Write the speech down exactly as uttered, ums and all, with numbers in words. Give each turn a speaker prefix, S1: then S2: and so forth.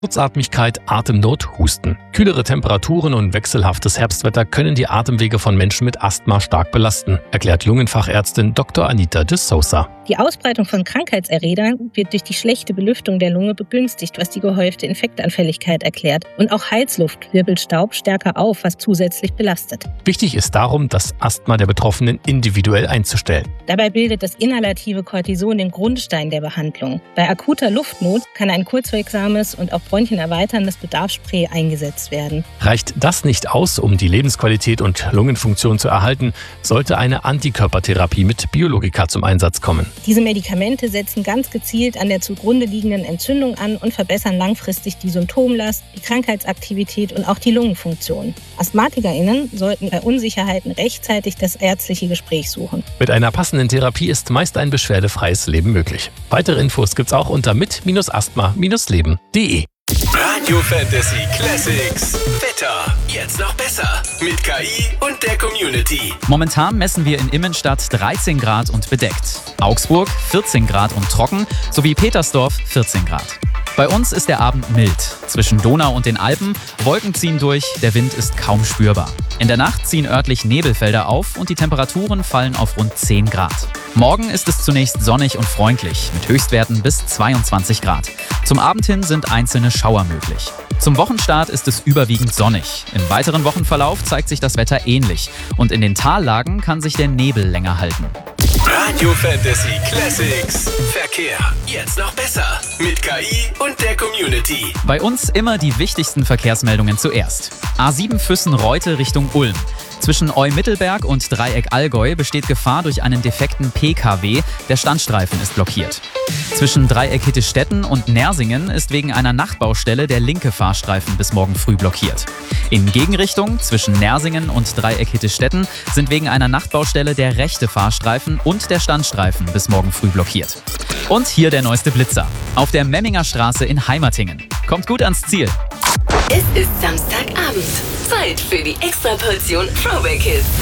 S1: Kurzatmigkeit, Atemnot, Husten. Kühlere Temperaturen und wechselhaftes Herbstwetter können die Atemwege von Menschen mit Asthma stark belasten, erklärt Lungenfachärztin Doktor Anita de Sousa.
S2: Die Ausbreitung von Krankheitserregern wird durch die schlechte Belüftung der Lunge begünstigt, was die gehäufte Infektanfälligkeit erklärt. Und auch Heizluft wirbelt Staub stärker auf, was zusätzlich belastet.
S1: Wichtig ist darum, das Asthma der Betroffenen individuell einzustellen.
S2: Dabei bildet das inhalative Cortison den Grundstein der Behandlung. Bei akuter Luftnot kann ein kurzwirksames und auch bronchienerweiterndes Bedarfsspray eingesetzt werden.
S1: Reicht das nicht aus, um die Lebensqualität und Lungenfunktion zu erhalten, sollte eine Antikörpertherapie mit Biologika zum Einsatz kommen.
S2: Diese Medikamente setzen ganz gezielt an der zugrunde liegenden Entzündung an und verbessern langfristig die Symptomlast, die Krankheitsaktivität und auch die Lungenfunktion. AsthmatikerInnen sollten bei Unsicherheiten rechtzeitig das ärztliche Gespräch suchen.
S1: Mit einer passenden Therapie ist meist ein beschwerdefreies Leben möglich. Weitere Infos gibt's auch unter mit asthma leben punkt de.
S3: Radio Fantasy Classics. Wetter. Jetzt noch besser. Mit K I und der Community.
S4: Momentan messen wir in Immenstadt dreizehn Grad und bedeckt. Augsburg vierzehn Grad und trocken, sowie Petersdorf vierzehn Grad. Bei uns ist der Abend mild. Zwischen Donau und den Alpen, Wolken ziehen durch, der Wind ist kaum spürbar. In der Nacht ziehen örtlich Nebelfelder auf und die Temperaturen fallen auf rund zehn Grad. Morgen ist es zunächst sonnig und freundlich, mit Höchstwerten bis zweiundzwanzig Grad. Zum Abend hin sind einzelne Schauer möglich. Zum Wochenstart ist es überwiegend sonnig. Im weiteren Wochenverlauf zeigt sich das Wetter ähnlich und in den Tallagen kann sich der Nebel länger halten.
S3: Radio Fantasy Classics. Verkehr. Jetzt noch besser. Mit K I und der Community.
S4: Bei uns immer die wichtigsten Verkehrsmeldungen zuerst. A sieben Füssen-Reute Richtung Ulm. Zwischen Eu-Mittelberg und Dreieck Allgäu besteht Gefahr durch einen defekten P K W. Der Standstreifen ist blockiert. Zwischen Dreieck Hittestetten und Nersingen ist wegen einer Nachtbaustelle der linke Fahrstreifen bis morgen früh blockiert. In Gegenrichtung zwischen Nersingen und Dreieck Hittestetten sind wegen einer Nachtbaustelle der rechte Fahrstreifen und der Standstreifen bis morgen früh blockiert. Und hier der neueste Blitzer. Auf der Memminger Straße in Heimatingen. Kommt gut ans Ziel.
S5: Es ist Samstagabend. Zeit für die Extraportion Throwback Hits.